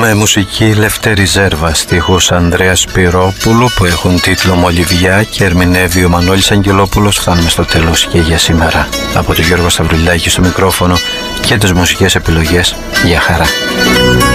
Με μουσική Λευτέρη Ζέρβα, στίχους Ανδρέας Σπυρόπουλου που έχουν τίτλο Μολυβιά και ερμηνεύει ο Μανώλης Αγγελόπουλος. Φτάνουμε στο τέλος και για σήμερα. Από τον Γιώργο Σταυρουλάκη στο μικρόφωνο και τις μουσικές επιλογές. Γεια χαρά.